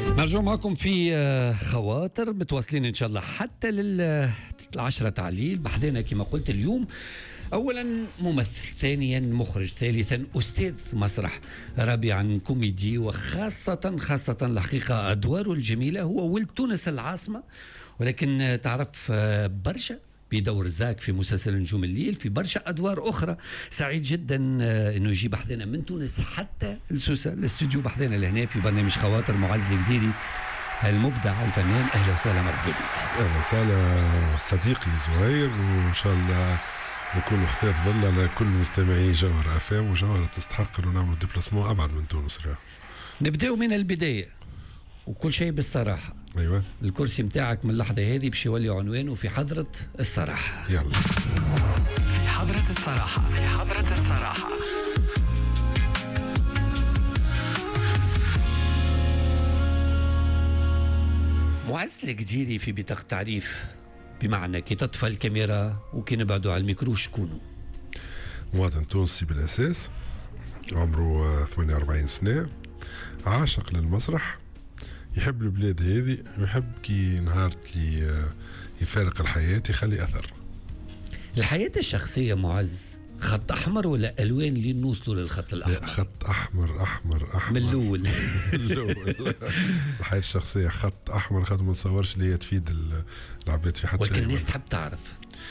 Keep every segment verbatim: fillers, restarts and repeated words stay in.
نرجع معكم في خواطر متواصلين إن شاء الله حتى للعشرة تعليل. بحدنا كما قلت اليوم أولا ممثل، ثانيا مخرج، ثالثا أستاذ مسرح، رابعا كوميدي، وخاصة خاصة الحقيقة أدواره الجميلة. هو ولد تونس العاصمة، ولكن تعرف برشا بدور زاك في مسلسل نجوم الليل، في برشا أدوار أخرى. سعيد جدا أنه يجي بحذنا من تونس حتى لسوسة الاستوديو بحذنا لهنا في برنامج خواطر. معز الجديري المبدع الفنان، أهلا وسهلا، مرحبا. أهلا وسهلا صديقي زهير، وإن شاء الله نكون خفاف ظل على كل مستمعي جوهر أفام، وجوهر تستحق أنه نعمل ديبلاسمون أبعد من تونس. نبدأ من البداية وكل شيء بالصراحة. أيوة، الكرسي متاعك من اللحظة هذه باش يولي عنوانه في حضرة الصراحة. يلا في حضرة الصراحة. في حضرة الصراحة. معز الجديري في بطاقة تعريف، بمعنى كي تطفى الكاميرا وكي نبعدوا على الميكرو شكونه؟ مواطن تونسي بالأساس، عمره ثمانية وأربعين سنة، عاشق للمسرح، يحب البلاد هذه، ويحب كي نهار اللي يفارق الحياة يخلي أثر. الحياة الشخصية معز خط أحمر ولا ألوان اللي نوصلوا للخط الأحمر؟ لا، خط أحمر أحمر أحمر من الأول. الأول. الحياة الشخصية خط أحمر، خط ما نتصورش اللي هي تفيد العباد في حد شيء. ولكن الناس تحب تعرف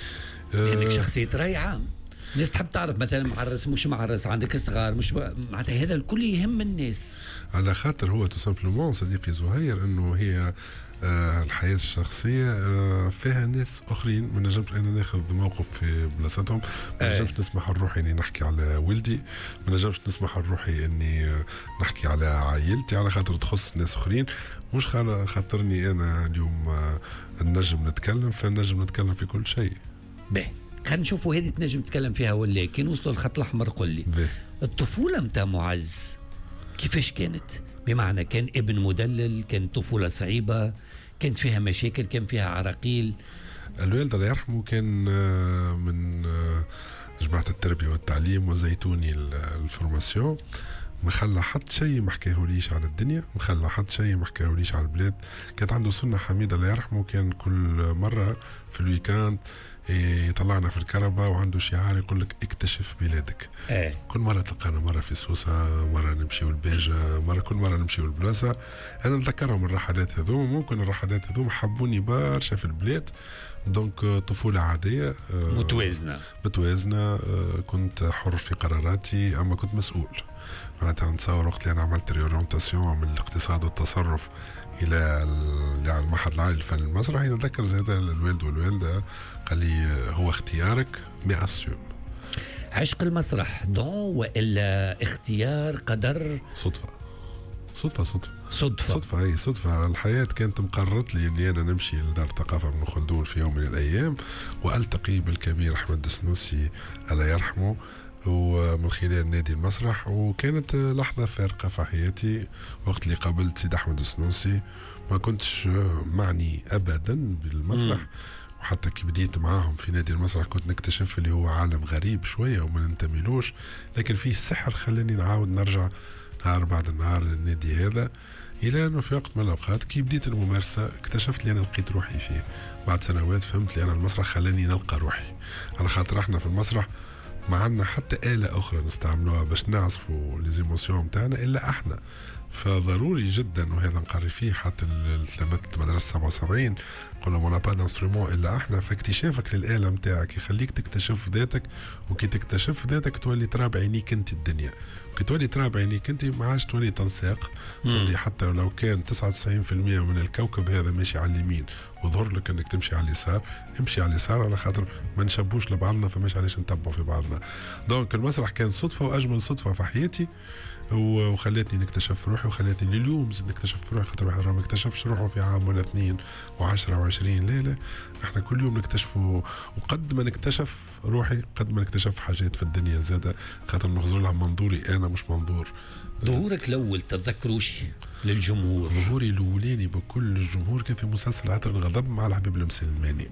لأنك شخصية رأي عام. الناس تحب تعرف مثلا معرس مش معرس، عندك صغار مش معناتها، هذا الكل يهم الناس. على خاطر هو تو سامبلومون صديقي زهير انه هي آه الحياة الشخصية آه فيها ناس اخرين، ما نجمش انا ناخذ موقف في بلاصتهم، ما نجمش نسمح لروحي اني نحكي على ولدي، ما نجمش نسمح لروحي اني آه نحكي على عائلتي على خاطر تخص ناس اخرين، مش خاطرني انا اليوم آه نجم نتكلم، فنجم نتكلم في كل شيء. باهي، خلينا نشوفوا هذه تنجم تتكلم فيها ولا كي نوصلوا الخط الأحمر. قل لي بيه. الطفولة متاع معز كيفاش كانت؟ بمعنى كان ابن مدلل، كان طفولة صعيبة، كانت فيها مشاكل، كان فيها عراقيل؟ الوالد الله يرحمه كان من جماعة التربية والتعليم وزيتوني الفورماسيون، ما خلى حد شيء ما حكاهوليش على الدنيا، ما خلى حد شيء ما حكاهوليش على البلاد. كانت عنده سنة حميدة الله يرحمه، كان كل مرة في الويكاند يطلعنا في الكهرباء وعنده شعار يقول لك اكتشف بلادك. آه. كل مرة تلقانا مرة في سوسة، مرة نمشيو الباجة، مرة كل مرة نمشيو البلاصة. أنا نتذكرهم الرحلات هذوما، ممكن الرحلات هذوما حبوني برشا في البلاد. دونك طفولة عادية متوازنة متوازنة كنت حر في قراراتي، أما كنت مسؤول. معناتها نتصور وقت اللي أنا عملت ريورينتاسيون من الاقتصاد والتصرف إلى المعهد العالي للفن المسرحي، نتذكر زاد الوالد والوالدة قال لي هو اختيارك مي أسيوم. عشق المسرح دون وإلا اختيار قدر؟ صدفة صدفة صدفة صدفة صدفة هي صدفة. الحياة كانت مقررت لي اني انا نمشي لدار الثقافة ابن خلدون في يوم من الايام، والتقي بالكبير احمد السنوسي الله يرحمه، ومن خلال نادي المسرح. وكانت لحظة فارقة في حياتي وقت اللي قابلت سيد احمد السنوسي. ما كنتش معني ابدا بالمسرح، م. وحتى كي بديت معاهم في نادي المسرح كنت نكتشف اللي هو عالم غريب شوية وما ننتميلوش، لكن فيه سحر خلاني نعاود نرجع نهار بعد النهار للنادي هذا، إلى أنه في وقت من الأوقات كي بديت الممارسة اكتشفت لي أنا لقيت روحي فيه. بعد سنوات فهمت لي أنا المسرح خلاني نلقى روحي، على خاطر احنا في المسرح ما عندنا حتى آلة أخرى نستعملوها باش نعزفوا ليزيموسيون متاعنا إلا احنا. فضروري جدا، وهذا نقري فيه حتى تلامذة مدرسة سبعة وسبعين قلنا ما با دانسترومون الا احنا. فاكتشافك للآلة متاعك يخليك تكتشف ذاتك، وكي تكتشف ذاتك تولي ترى بعينيك انت الدنيا. كي تولي ترى بعينيك انت ما عادش تولي تنساق، تولي حتى لو كان تسعة وتسعين بالمئة من الكوكب هذا ماشي على اليمين وظهر لك انك تمشي على اليسار، امشي على اليسار، على خاطر ما نشبوش لبعضنا، فماش علاش نتبعوا في بعضنا. دونك المسرح كان صدفة واجمل صدفة في حياتي، وخلتني نكتشف روحي، وخلتني اليوم نكتشف روحي. خاطر واحد ما اكتشفش روحه في عام ولا اثنين وعشرة وعشرين ليلة، احنا كل يوم نكتشفه. وقد ما نكتشف روحي قد ما نكتشف حاجات في الدنيا زادة، خاطر نخزر لها منظوري انا مش منظور. ظهورك الاول تتذكروش للجمهور؟ ظهوري الاولاني بكل الجمهور كان في مسلسل عطر الغضب مع الحبيب المسلماني.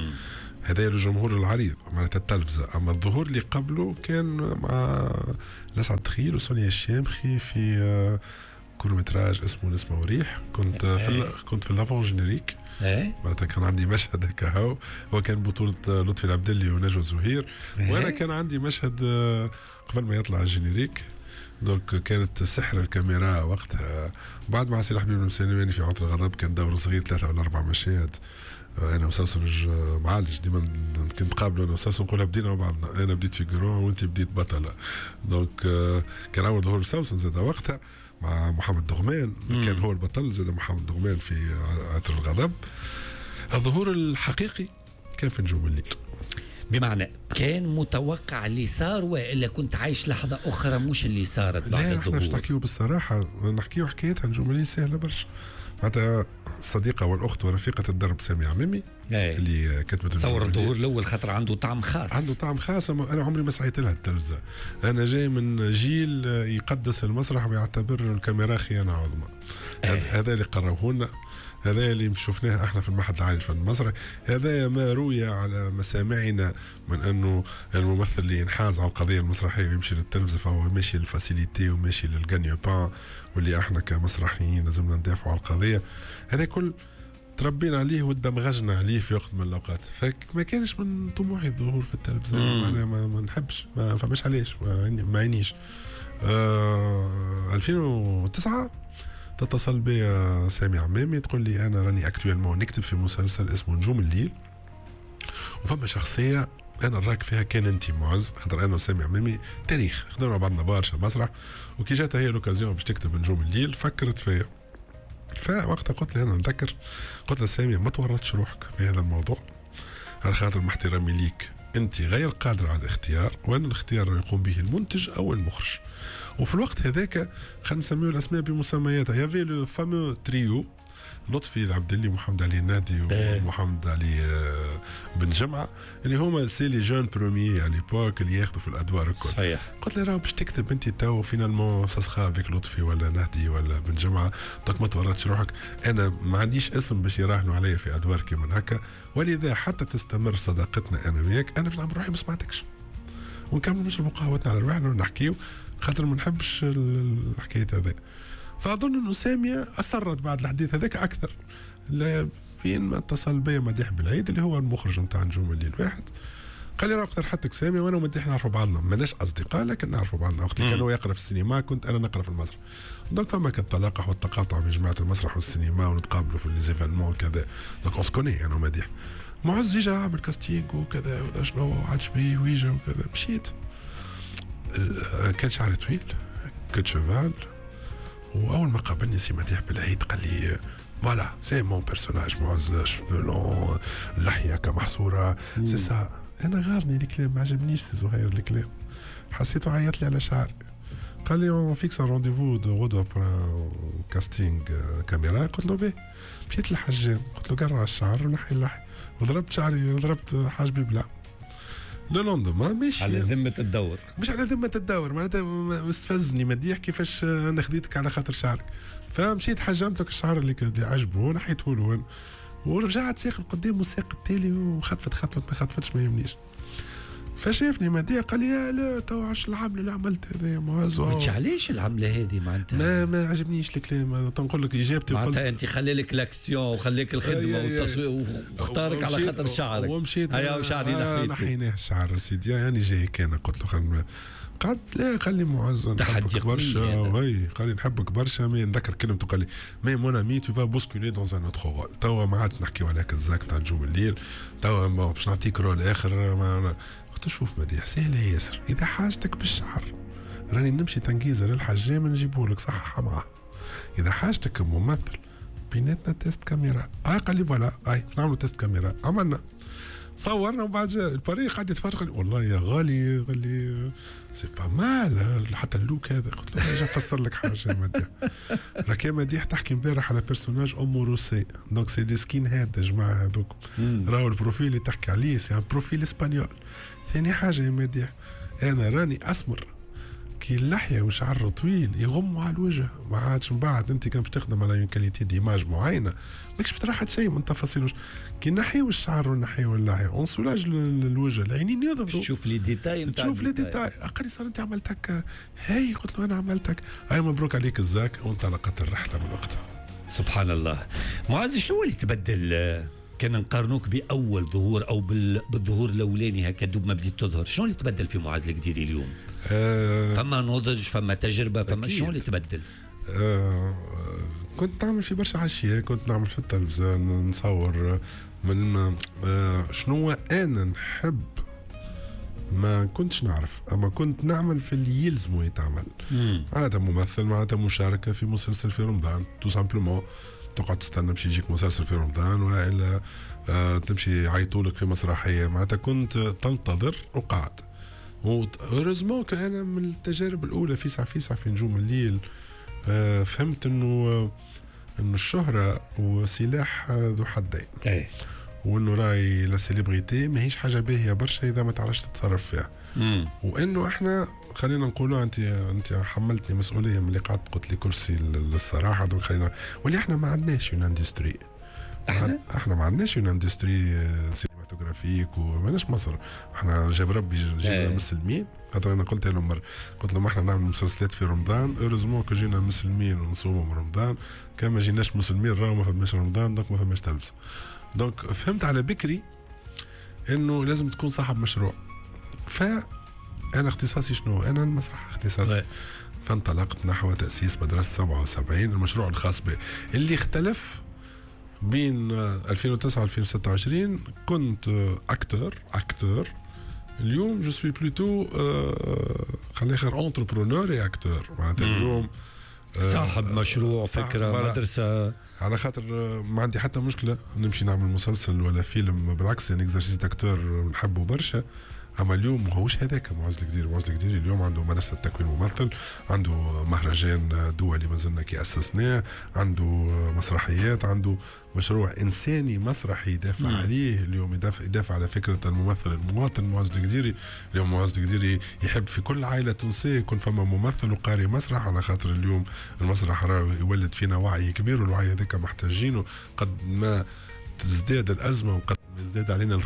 هذا الجمهور العريض معناتها التلفزة. أما الظهور اللي قبله كان مع لسعد تخيل وسونيا الشامخي في كورمتراج اسمه نسمة وريح. كنت في ال... كنت في اللافون جينيريك. ايه معناتها كان عندي مشهد هكا هو هو كان بطولة لطفي العبدلي ونجوى زهير. وانا كان عندي مشهد قبل ما يطلع الجينيريك. دونك كانت سحر الكاميرا وقتها. بعد مع سي حبيب المسلماني في عطر الغضب كان دور صغير ثلاثة ولا أربع مشاهد. انا وسوسن معالج ديما كنت قابله انا وسوسن نقولها بدينا مع بعضنا. انا بديت في جرون وانت بديت بطله. دونك كان اول ظهور سوسن زاد وقتها مع محمد دغمان. كان هو البطل زاد محمد دغمان في عطر الغضب. الظهور الحقيقي كان في نجوم الليل. بمعنى كان متوقع اللي صار والا كنت عايش لحظه اخرى مش اللي صارت بعد الظهور؟ لا احنا مش الظهور. نحكيو بالصراحه، نحكيو حكايات عن نجوم الليل سهله برشا. معناتها الصديقه والاخت ورفيقه الدرب سامي عميمي أي. اللي كتبت تصور الظهور الاول خاطر عنده طعم خاص. عنده طعم خاص. انا عمري ما سعيت لها التلفزه. انا جاي من جيل يقدس المسرح ويعتبر الكاميرا خيانه عظمى. هذا اللي قروه لنا، هذا اللي شفناه احنا في المعهد العالي للفن المسرحي. هذا ما روي على مسامعنا من انه الممثل اللي ينحاز على القضيه المسرحيه ويمشي للتلفزه فهو ماشي للفاسيليتي وماشي للغانيو بان، واللي احنا كمسرحيين لازمنا ندافعوا على القضيه. هذا كل تربينا عليه ودمغجنا عليه في وقت من الاوقات. فما كانش من طموحي الظهور في التلفزيون. انا ما, ما نحبش، ما فماش علاش، ما عينيش. آه ألفين وتسعة تتصل بي سامي عمامي تقول لي انا راني اكتويلمون نكتب في مسلسل اسمه نجوم الليل، وفما شخصيه انا نراك فيها كان انت معز. خاطر انا وسامي عمامي تاريخ خدمنا مع بعضنا برشا مسرح، وكي جاتها هي لوكازيون باش تكتب نجوم الليل فكرت فيا. فوقتها قلت لي انا نذكر، قلت له سامي ما تورطش روحك في هذا الموضوع، على خاطر مع احترامي ليك انت غير قادر على الاختيار، وان الاختيار يقوم به المنتج او المخرج. وفي الوقت هذاك خلينا نسميو الاسماء بمسمياتها. يافي لو فامو تريو لطفي العبدلي محمد علي النادي ومحمد علي بن جمعه اللي هما سي لي جون بروميي على ليبوك اللي ياخذوا في الادوار الكل. صحيح. قلت له راه باش تكتب انت تو فينالمون ساسخا بك لطفي ولا نهدي ولا بن جمعه، دونك ما تورطش روحك. انا ما عنديش اسم باش يراهنوا عليا في ادوار كيما هكا، ولذا حتى تستمر صداقتنا انا وياك انا في نعمل روحي ما سمعتكش، ونكمل نشربوا قهوتنا على رواحنا ونحكيو، خاطر ما نحبش الحكايه هذا. فاظن انه ساميه اصرت بعد الحديث هذاك اكثر. فين ما اتصل بي مديح بالعيد اللي هو المخرج نتاع نجوم الليل واحد، قال لي راه اقترحتك ساميه وانا ومديح نعرفوا بعضنا، ماناش اصدقاء لكن نعرفوا بعضنا. وقت اللي كان هو يقرا في السينما كنت انا نقرا في المسرح، دونك فما كالتلاقح والتقاطع بين جماعه المسرح والسينما ونتقابلوا في ليزيفينمون وكذا. دونك اون سكوني انا ومديح. معز يجا عمل كاستينغ وكذا وذا شنو عجبي ويجا وكذا. مشيت، كان شعري طويل كنت شوفال، واول ما قابلني سي مديح بالعيد قال لي فوالا سي مون بيرسوناج معز شفلون اللحيه كمحصوره سي سا. انا غارني الكلام ما عجبنيش سي زهير الكلام، حسيته عيط لي على شعري. قال لي اون فيكس ان رونديفو دو غدوه بور كاستينغ كاميرا. قلت له بيه. مشيت للحجام قلت له قرع الشعر ونحي اللحي وضربت شعري ضربت حاجبي بلا. لا لوندومان ماشي على ذمة الدور، مش على ذمة الدور، معناتها مستفزني مديح كيفاش انا خديتك على خاطر شعرك. فمشيت حجمتك الشعر اللي كان عجبه ونحيته له ورجعت ساق قدام وساق التالي وخطفت خطفت ما خطفتش ما يهمنيش. فشافني مديح قال لي لا تو عش العمله اللي عملت هذا يا معز. مش علاش العمله هذه معناتها ما ما عجبنيش الكلام. تنقول لك اجابتي معناتها انت خلي لك لاكسيون وخليك الخدمه والتصوير واختارك على خاطر شعرك. ومشيت هيا وشعري آه نحيناه الشعر سيدي يعني جاي كان قلت له خل قعد لا خلي معز نحبك برشا وي قال لي نحبك برشا. مي نذكر كلمته قال لي مي مون امي تو فا بوسكولي دون ان اوتر رول. توا ما عاد نحكيو على كزاك تاع نجوم الليل، توا باش نعطيك رول اخر. ما قلت شوف مديح سهله ياسر، اذا حاجتك بالشعر راني نمشي تنقيزه للحجام نجيبه لك صححها معاه. اذا حاجتك ممثل بيناتنا تيست كاميرا. اه قال لي فوالا اي نعملوا تيست كاميرا. عملنا صورنا وبعد جاء البريق قاعد يتفرج قال لي والله يا غالي قال لي سي با مال حتى اللوك هذا. قلت له اجا فسر لك حاجه يا مديح. راك يا مديح تحكي امبارح على بيرسوناج امو روسي دونك سي دي سكين هاد يا جماعه هذوك راهو البروفيل اللي تحكي عليه سي ان بروفيل اسبانيول. ثاني حاجه يا مديح انا راني اسمر كي اللحيه وشعر طويل يغموا على الوجه، ما عادش من بعد انت كان باش تخدم على كاليتي ديماج معينه ماكش بتراحت شيء من تفاصيل. كي نحيو الشعر ونحيو اللحيه اون سولاج الوجه، العينين يضربوا، تشوف لي ديتاي، تشوف لي ديتاي. قال لي صار انت عملت هكا، هاي قلت له انا عملت هكا، اي مبروك عليك الزاك، وانطلقت الرحله من وقتها. سبحان الله. معاذ شنو اللي تبدل؟ كان نقارنوك باول ظهور او بالظهور الاولاني هكا دوب ما بديت تظهر، شنو اللي تبدل في معاذ القديري اليوم؟ أه فما نضج، فما تجربه، فما شنو اللي تبدل؟ أه كنت نعمل في برشا عشية، كنت نعمل في التلفزيون، نصور من أه شنو انا نحب ما كنتش نعرف، اما كنت نعمل في اللي يلزمو يتعمل. معناتها ممثل، معناتها مشاركه في مسلسل في رمضان، تو سامبلومون تقعد تستنى باش يجيك مسلسل في رمضان، ولا الا آه تمشي يعيطولك في مسرحيه. معناتها كنت تنتظر وقعد. وهوريزمون انا من التجارب الاولى في ساعه في ساعه في نجوم الليل آه فهمت انه آه انه الشهره وسلاح ذو حدين. ايه وانه راي لا سيليبريتي ماهيش حاجه باهيه برشا اذا ما تعرفش تتصرف فيها. مم. وانه احنا خلينا نقولوا انت انت حملتني مسؤوليه من اللي قعدت قلت لي كرسي للصراحه، دونك خلينا واللي احنا ما عندناش اون اندستري. احنا احنا ما عندناش اون اندستري سينماتوغرافيك وماناش مصر. احنا جاب ربي جينا مسلمين، خاطر انا قلت لهم مره، قلت لهم احنا نعمل مسلسلات في رمضان، اوريزمون كو جينا مسلمين ونصوموا من رمضان، كان ما جيناش مسلمين راهو ما فماش رمضان، دونك ما فماش تلفزه. دونك فهمت على بكري انه لازم تكون صاحب مشروع. فانا اختصاصي شنو؟ انا المسرح اختصاصي. فانطلقت نحو تاسيس مدرسه سبعة وسبعين، المشروع الخاص به اللي اختلف بين ألفين وتسعة و ألفين وستة وعشرين. كنت اكتور اكتور اليوم جو سوي بلوتو خلينا خير اونتربرونور اي اكتور. معناتها اليوم صاحب مشروع، فكره، مدرسه، على خاطر ما عندي حتى مشكله نمشي نعمل مسلسل ولا فيلم، بالعكس يعني اكزرسيس داكتور نحبه برشا. اما اليوم ماهوش هذاك معز القديري. معز القديري اليوم عنده مدرسه تكوين ممثل، عنده مهرجان دولي مازلنا كي اسسناه، عنده مسرحيات، عنده مشروع انساني مسرحي يدافع م. عليه اليوم، يدافع, يدافع على فكره الممثل المواطن. معز القديري اليوم معز القديري يحب في كل عائله تونسيه يكون فما ممثل وقاري مسرح، على خاطر اليوم المسرح راه يولد فينا وعي كبير، والوعي هذاك محتاجينه. قد ما تزداد الازمه وقد يزداد علينا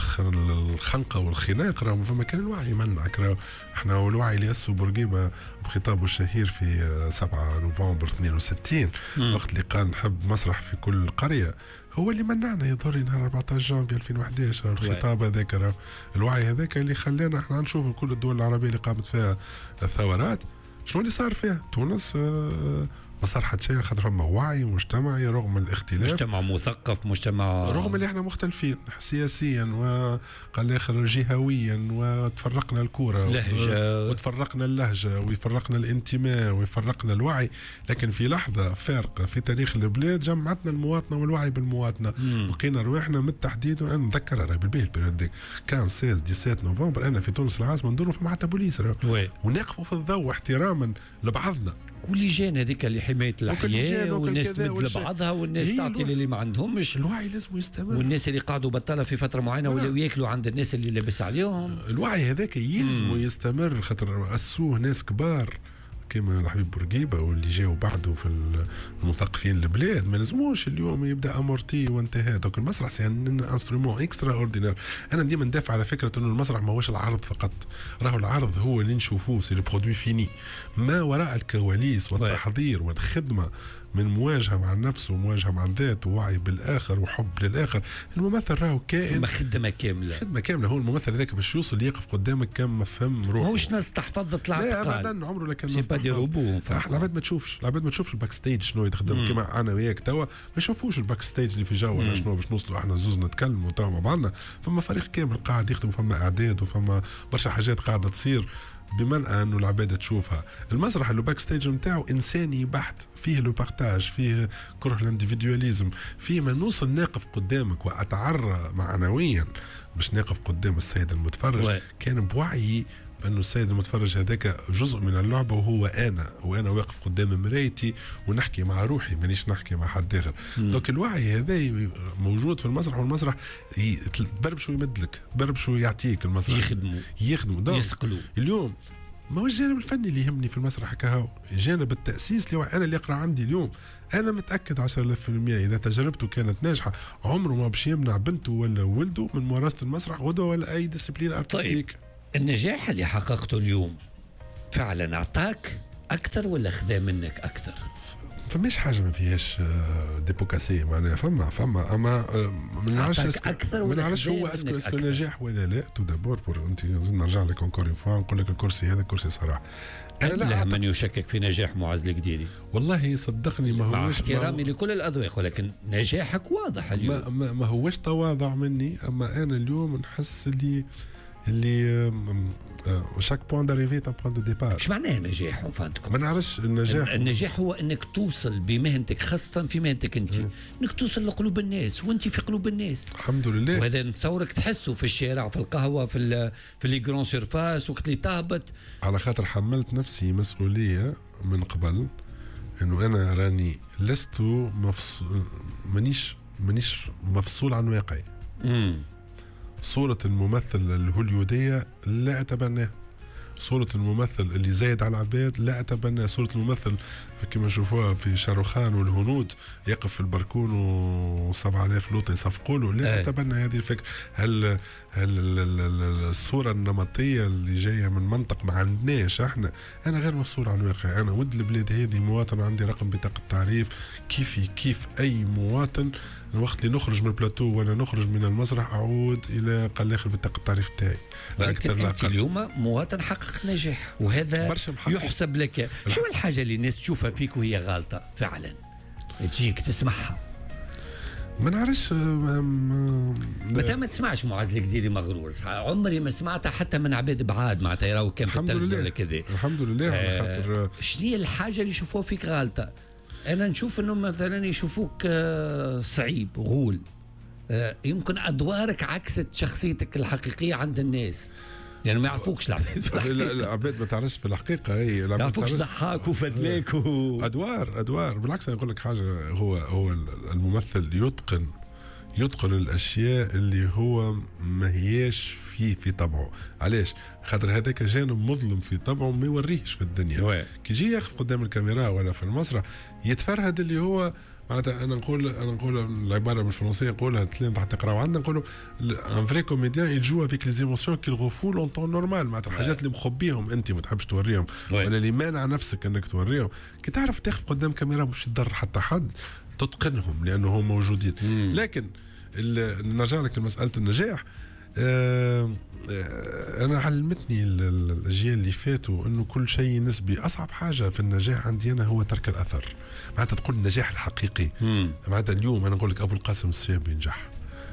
الخنقه والخناق، راه فما كان الوعي منعك. راه احنا والوعي اللي اسسوا بورقيبه بخطابه الشهير في سبعة نوفمبر اثنين وستين وقت اللي قال نحب مسرح في كل قريه، هو اللي منعنا يظهر نهار أربعة عشر جانفي ألفين وأحد عشر. الخطاب هذاك، الوعي هذاك اللي خلانا احنا نشوف كل الدول العربيه اللي قامت فيها الثورات شنو اللي صار فيها. تونس آه ما صار حتى شيء، خاطر فما وعي مجتمعي رغم الاختلاف، مجتمع مثقف، مجتمع رغم اللي احنا مختلفين سياسيا وقال اخر جهويا، وتفرقنا الكوره لهجة، وتفرقنا اللهجه، ويفرقنا الانتماء، ويفرقنا الوعي، لكن في لحظه فارقه في تاريخ البلاد جمعتنا المواطنه والوعي بالمواطنه. لقينا رواحنا من التحديد. وانا نتذكر راه بالبيه البلاد كان ستة عشر سبعة عشر نوفمبر انا في تونس العاصمه ندوروا في معتا بوليس ونقفوا في الضوء احتراما لبعضنا. ولجان هذيك لحمايه الاحياء، والناس تمد لبعضها، والناس تعطي للي ما عندهمش. الوعي لازم يستمر، والناس اللي قعدوا بطاله في فتره معينه ولاو ياكلوا عند الناس اللي لابس عليهم. الوعي هذاك يلزم يستمر، خاطر اسوه ناس كبار كما الحبيب بورقيبه واللي جاوا بعده في المثقفين البلاد. ما لازموش اليوم يبدا امورتي وانتهى. دونك المسرح سي ان انسترومون اكسترا اوردينير. انا ديما ندافع على فكره انه المسرح ما هوش العرض فقط، راهو العرض هو اللي نشوفوه، سي لو برودوي فيني. ما وراء الكواليس والتحضير والخدمه من مواجهه مع النفس ومواجهه مع الذات ووعي بالاخر وحب للاخر. الممثل راهو كائن خدمه كامله، خدمه كامله. هو الممثل هذاك باش يوصل يقف قدامك كان مفهم روحه، ماهوش ناس تحفظ طلع لا ابدا، عمره لا كان ناس تحفظ. العباد ما تشوفش، العباد ما تشوفش الباك ستيج شنو يتخدم. كما انا وياك توا ما يشوفوش الباك ستيج اللي في جو ولا شنو باش نوصلوا احنا زوز نتكلموا توا مع بعضنا. فما فريق كامل قاعد يخدم، فما اعداد وفما برشا حاجات قاعده تصير بمنع انه العباده تشوفها. المسرح اللي باك ستيج نتاعو انساني بحت، فيه لو بارتاج، فيه كره الانديفيدواليزم، فيه ما نوصل ناقف قدامك واتعرى معنويا باش ناقف قدام السيد المتفرج وي. كان بوعي بأنه السيد المتفرج هذاك جزء من اللعبة وهو أنا، وأنا واقف قدام مرايتي ونحكي مع روحي، مانيش نحكي مع حد آخر. دوك الوعي هذا موجود في المسرح، والمسرح تبربش ويمد لك، تبربش ويعطيك المسرح، يخدموا يخدموا يسقلوا. اليوم ما هو الجانب الفني اللي يهمني في المسرح كهو، جانب التأسيس اللي هو أنا اللي يقرأ عندي اليوم. أنا متأكد عشرة آلاف بالمئة إذا تجربته كانت ناجحة عمره ما باش يمنع بنته ولا ولده من ممارسة المسرح غدوة ولا أي ديسيبلين أرتستيك. طيب النجاح اللي حققته اليوم فعلا أعطاك أكثر ولا خذا منك أكثر؟ فماش حاجه ما فيهاش ديبوكاسي معناها فما فما اما ما نعرفش ما نعرفش هو اسكو اسكو نجاح ولا لا. تو دابور بور انت نرجع لك اونكور اون فوا نقول لك الكرسي هذا كرسي صراحه انا لا من يشكك في نجاح معز القديري. والله صدقني ما هوش مع احترامي لكل الاذواق ولكن نجاحك واضح اليوم. ما, ما, ما هوش تواضع مني اما انا اليوم نحس اللي اللي شاك بوان داريفي تاع بوان دو ديبار. ايش معناه نجاح فهمتكم؟ ما نعرفش النجاح. النجاح هو انك توصل بمهنتك خاصه في مهنتك انت م. انك توصل لقلوب الناس وانت في قلوب الناس الحمد لله. وهذا نتصورك تحسه في الشارع في القهوه في في لي جرون سيرفاس وقت اللي تهبط. على خاطر حملت نفسي مسؤوليه من قبل انه انا راني لست مفصول مانيش مانيش مفصول عن واقعي. امم صورة الممثل الهوليودية لا أتبناه، صورة الممثل اللي زايد على العباد لا أتبناه، صورة الممثل كما نشوفوها في شاروخان والهنود يقف في البركون وسبعة آلاف لوطة يصفقوا له، لا أتبنى هذه الفكرة. هل هل الصورة النمطية اللي جاية من منطق ما عندناش احنا، أنا غير مفصول عن واقع. أنا ود البلاد هذه مواطن، عندي رقم بطاقة تعريف كيفي كيف أي مواطن. الوقت اللي نخرج من البلاتو ولا نخرج من المسرح أعود إلى قلاخر بطاقة التعريف تاعي. لكن أنت اليوم مواطن حقق نجاح وهذا يحسب لك. شو الحاجة اللي الناس تشوفها فيك وهي غالطة فعلا تجيك تسمعها؟ ما نعرفش. متى ما تسمعش معز القديري مغرور، عمري ما سمعتها حتى من عباد بعاد معناتها يراو كان في التلفزيون ولا كذا. الحمد لله. على خاطر آه شنو هي الحاجة اللي يشوفوها فيك غالطة؟ أنا نشوف إنه مثلا يشوفوك صعيب غول، يمكن أدوارك عكست شخصيتك الحقيقية عند الناس، يعني ما يعرفوكش العباد في الحقيقة. لا العباد ما تعرفش في الحقيقة، هي ما يعرفوكش ضحاك وفدلاك و... أدوار أدوار بالعكس. أنا أقول لك حاجة، هو هو الممثل يتقن يتقن الاشياء اللي هو ما هياش فيه في طبعه. علاش؟ خاطر هذاك جانب مظلم في طبعه ما يوريهش في الدنيا. كي يجي يقف قدام الكاميرا ولا في المسرح يتفرهد اللي هو معناتها. انا نقول انا نقول العباره بالفرنسيه نقولها التلاميذ تحت تقراو عندنا نقولوا ان فري كوميديان يجو افيك لي ايموسيون كي الغفول اون طون نورمال. معناتها الحاجات اللي مخبيهم انت ما تحبش توريهم ولا اللي مانع نفسك انك توريهم، كي تعرف تقف قدام كاميرا مش تضر حتى حد تتقنهم لانه هم موجودين. مم. لكن نرجع لك لمساله النجاح. آه آه انا علمتني الاجيال اللي فاتوا انه كل شيء نسبي. اصعب حاجه في النجاح عندي انا هو ترك الاثر. معناتها تقول النجاح الحقيقي. معناتها اليوم انا نقول لك ابو القاسم السيابي نجح،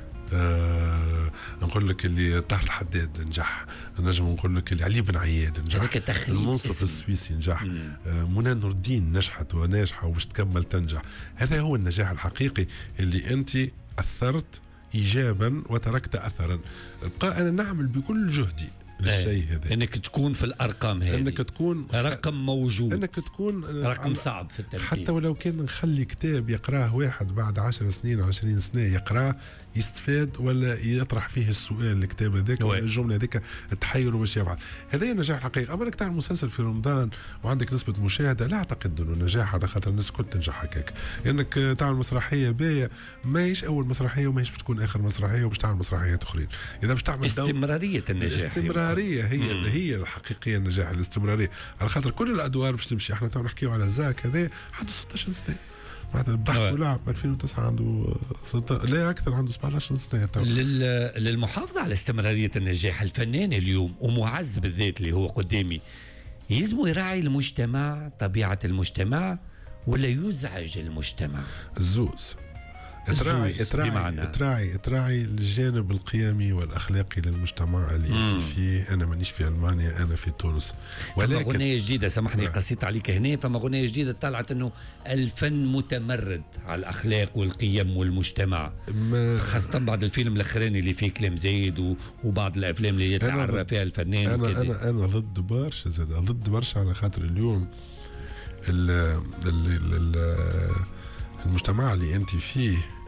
آه نقول لك اللي طاهر الحداد نجح، نجم نقول لك اللي علي بن عياد نجح، المنصف السويسي نجح، آه منى نور الدين نجحت وناجحه وباش تكمل تنجح. هذا هو النجاح الحقيقي اللي انت اثرت ايجابا وتركت اثرا. ابقى انا نعمل بكل جهدي للشيء هذا، انك تكون في الارقام هذه، انك تكون رقم موجود، انك تكون رقم صعب في الترتيب. حتى ولو كان نخلي كتاب يقراه واحد بعد عشر سنين عشرين سنه يقراه يستفاد ولا يطرح فيه السؤال الكتاب هذاك ولا الجمله هذيك تحيره باش يفعل. هذا النجاح الحقيقي. اما انك تعمل مسلسل في رمضان وعندك نسبه مشاهده لا اعتقد انه نجاح، على خاطر الناس كل تنجح هكاك. انك تعمل مسرحيه باهيه ماهيش اول مسرحيه وماهيش بتكون اخر مسرحيه وباش تعمل مسرحيات اخرين. اذا باش تعمل استمراريه النجاح، الاستمراريه هي اللي هي الحقيقيه النجاح، الاستمراريه. على خاطر كل الادوار باش تمشي. احنا تو نحكيو على زاك هذا عنده ستة عشر سنه، معناتها بضحك ولعب ألفين وتسعة عنده ستة لا اكثر، عنده سبعة عشر سنه. لل... للمحافظه على استمراريه النجاح الفنان اليوم ومعز بالذات اللي هو قدامي يلزم يراعي المجتمع، طبيعه المجتمع، ولا يزعج المجتمع؟ الزوز. تراعي تراعي تراعي تراعي الجانب القيمي والاخلاقي للمجتمع اللي انت فيه. انا مانيش في المانيا، انا في تونس. ولكن فما اغنيه جديده سامحني قصيت عليك هنا، فما اغنيه جديده طلعت انه الفن متمرد على الاخلاق والقيم والمجتمع، خاصه بعد الفيلم الاخراني اللي فيه كلام زايد وبعض الافلام اللي يتعرى فيها الفنان. انا وكده. انا انا ضد برشا زاد ضد برشا على خاطر اليوم ال ال ال المجتمع اللي انت فيه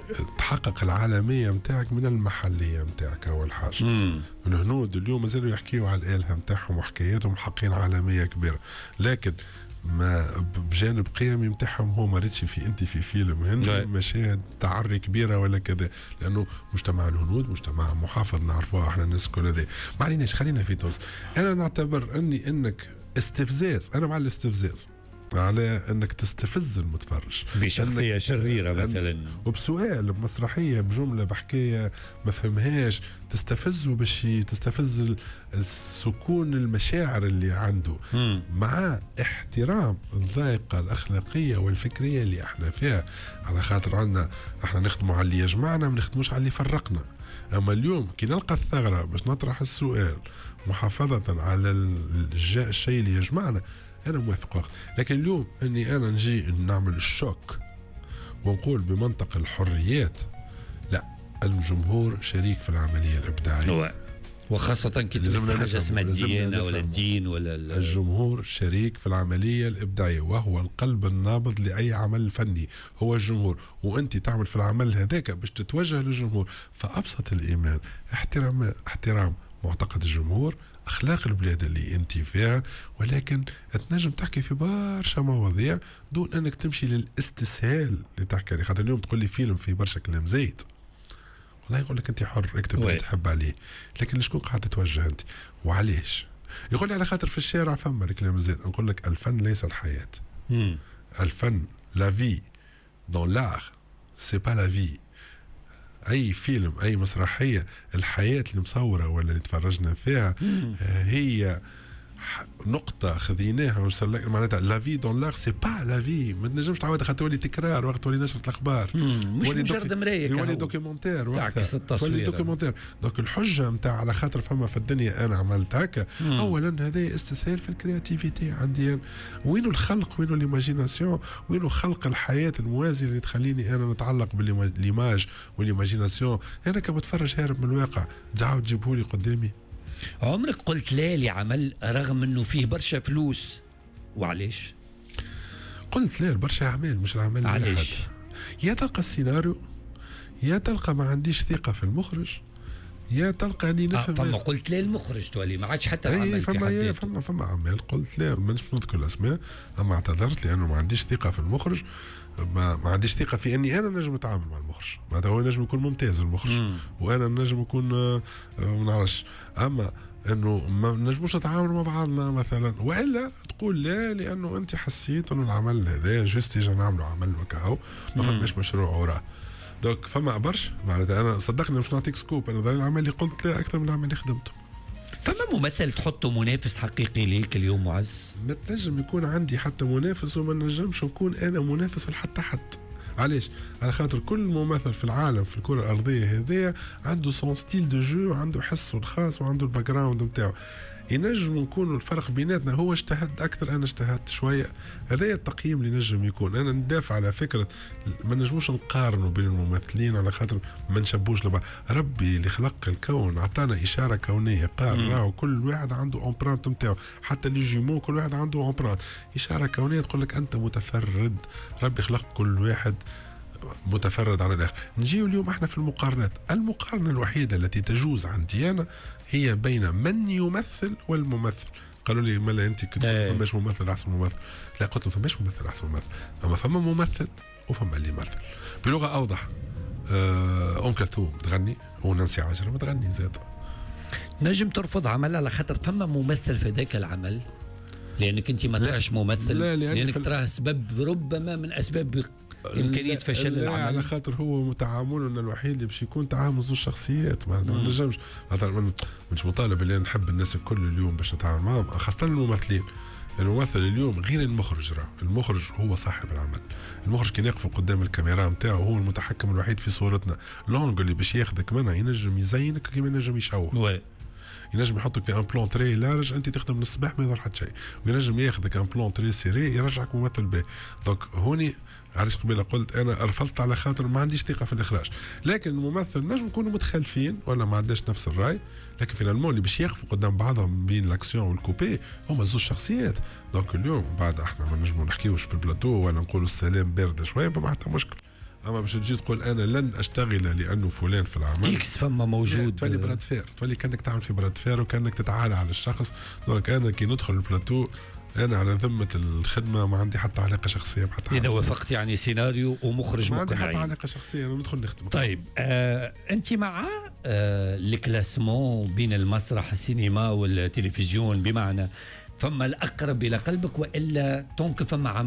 تحقق العالمية متاعك من المحلية متاعك أول حاجة. مم. الهنود اليوم مازالوا يحكيوا على الآلهة متاعهم وحكاياتهم محققين عالمية كبيرة، لكن ما بجانب قيمي متاعهم هو ما ريتش في انت في فيلم هندي مشاهد تعري كبيره ولا كذا، لانه مجتمع الهنود مجتمع محافظ نعرفوها احنا الناس كل هذا. ما عليناش خلينا في تونس. انا نعتبر اني انك استفزاز، انا مع الاستفزاز على انك تستفز المتفرج بشخصيه شريره مثلا وبسؤال بمسرحيه بجمله بحكايه ما فهمهاش، تستفزه باش تستفز السكون المشاعر اللي عنده مم. مع احترام الذائقه الاخلاقيه والفكريه اللي احنا فيها، على خاطر عندنا احنا نخدموا على اللي يجمعنا ما نخدموش على اللي فرقنا. اما اليوم كي نلقى الثغره باش نطرح السؤال محافظه على الشيء اللي يجمعنا أنا موافق وقت. لكن اليوم أني أنا نجي نعمل الشوك ونقول بمنطق الحريات، لا، الجمهور شريك في العملية الإبداعية، وخاصة كي تسمى حاجة اسمها الديانة ولا الدين ولا الجمهور شريك في العملية الإبداعية، وهو القلب النابض لأي عمل فني هو الجمهور، وأنت تعمل في العمل هذاك باش تتوجه للجمهور. فأبسط الإيمان احترام احترام معتقد الجمهور، أخلاق البلاد اللي أنت فيها، ولكن تنجم تحكي في برشا مواضيع دون أنك تمشي للاستسهال اللي تحكي عليه. خاطر اليوم تقول لي فيلم في برشا كلام زايد، والله يقول لك أنت حر اكتب اللي تحب عليه، لكن لشكون قاعد تتوجه أنت وعليش؟ يقول لي على خاطر في الشارع فما الكلام زايد. نقول لك الفن ليس الحياة. مم. الفن لا في دون لار سي با لا في. أي فيلم أي مسرحية الحياة اللي مصورة ولا اللي تفرجنا فيها هي نقطة خذيناها وصلنا معناتها لا في دون لاغ سي با لا في. ما تنجمش تعاودها خاطر تولي تكرار وقت تولي نشرة الأخبار، مش مجرد مراية، يولي دوكيومنتير وقتها تولي دوكيومنتير. دونك الحجة نتاع على خاطر فما في الدنيا أنا عملت هكا، أولا هذا استسهال في الكرياتيفيتي عندي. وينو الخلق، وينو ليماجيناسيون، وينو خلق الحياة الموازية اللي تخليني أنا نتعلق بالليماج والليماجيناسيون. أنا كمتفرج هارب من الواقع تعاود تجيبهولي قدامي. عمرك قلت لا لعمل رغم انه فيه برشا فلوس؟ وعليش؟ قلت لا برشا اعمال، مش العمل علاش؟ يا تلقى السيناريو، يا تلقى ما عنديش ثقة في المخرج، يا تلقى اني نفهم. آه فما قلت لا المخرج تولي ما عادش حتى عمل. فما فما فما اعمال قلت لا، مانيش نذكر الاسماء، اما اعتذرت لانه ما عنديش ثقة في المخرج، ما, ما عنديش ثقة في اني انا نجم نتعامل مع المخرج. معناتها هو نجم يكون ممتاز المخرج مم. وانا نجم يكون ما نعرفش، اما انه ما نجموش نتعاونوا مع بعضنا مثلا، والا تقول لا لانه انت حسيت انه العمل هذا جوست يجي نعملوا عمل وكاو ما فماش مشروع وراه. دونك فما برشا معناتها انا صدقني مش نعطيك سكوب، انا ضل العمل اللي قلت لا اكثر من العمل اللي خدمته. فما ممثل تحطه منافس حقيقي ليك اليوم معز؟ ما تنجم يكون عندي حتى منافس، وما نجمش نكون انا منافس لحتى حد. علاش؟ على خاطر كل ممثل في العالم في الكرة الأرضية هذيا عنده سون ستيل دو جو، عنده حسه الخاص وعنده الباك جراوند نتاعو. ينجم نكون الفرق بيناتنا هو اجتهد أكثر أنا اجتهدت شوية، هذا التقييم اللي نجم يكون. أنا ندافع على فكرة ما نجموش نقارنوا بين الممثلين على خاطر ما نشبوش لبعض. ربي اللي خلق الكون عطانا إشارة كونية، قال راهو كل واحد عنده امبرانت نتاعو، حتى اللي جيمو كل واحد عنده امبرانت، إشارة كونية تقول لك أنت متفرد. ربي خلق كل واحد متفرد عن الآخر. نجي اليوم احنا في المقارنات، المقارنة الوحيدة التي تجوز عندي أنا هي بين من يمثل والممثل. قالوا لي مالا انت كنت فماش ممثل احسن ممثل؟ لا قلت له فماش ممثل احسن ممثل، اما فما ممثل وفما اللي يمثل. بلغة اوضح آه ام كلثوم تغني ونانسي عجرم تغني زاد. نجم ترفض عمل على خاطر فما ممثل في ذاك العمل لانك انت ما تراش ممثل؟ لا لانك تراه سبب ربما من اسباب إمكانية فشل لا العمل، على خاطر هو تعاملنا الوحيد اللي باش يكون تعامل ذو الشخصيات. ما نجمش مثلا مش مطالب اللي نحب الناس الكل اليوم باش نتعامل معهم، خاصة الممثلين. الممثل اليوم غير المخرج، راه المخرج هو صاحب العمل. المخرج كي يقف قدام الكاميرا نتاعو هو المتحكم الوحيد في صورتنا. لونغ اللي باش ياخذك منها ينجم يزينك كيما ينجم يشوه. ينجم يحطك في ان بلون تري لارج انت تخدم من الصباح ما يضر حتى شيء، وينجم ياخذك ان بلون تري سيري يرجعك ممثل به. دونك هوني علاش قبيله قلت انا رفضت على خاطر ما عنديش ثقه في الاخراج. لكن الممثل نجم نكونوا متخالفين ولا ما عندناش نفس الراي، لكن فينالمون اللي باش يقفوا قدام بعضهم بين الاكسيون والكوبي هما زوج شخصيات. دونك اليوم بعد احنا ما نجموا نحكيوش في البلاتو ولا نقولوا السلام بارده شويه فما حتى مشكل، اما باش تجي تقول انا لن اشتغل لانه فلان في العمل اكس فما موجود تولي براد فير، تولي كانك تعمل في براد فير وكانك تتعالى على الشخص. دونك انا كي ندخل البلاتو انا على ذمه الخدمه ما عندي حتى علاقه شخصيه بحتى حد. اذا وافقت يعني سيناريو ومخرج ما عندي حتى مقنعين. علاقه شخصيه، انا ندخل نخدم. طيب آه، انت مع آه الكلاسمون بين المسرح السينما والتلفزيون، بمعنى فما الاقرب الى قلبك والا طونك فما